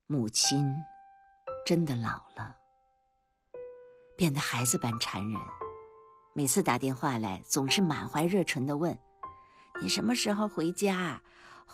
母亲真的老了，变得孩子般缠人。每次打电话来，总是满怀热忱地问：“你什么时候回家？